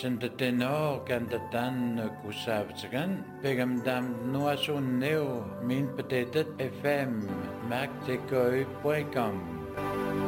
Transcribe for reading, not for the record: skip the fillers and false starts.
Tanda tenor kanda tan kusavtsagan pegam dam nuasun neo min patetet fm mactecoy.com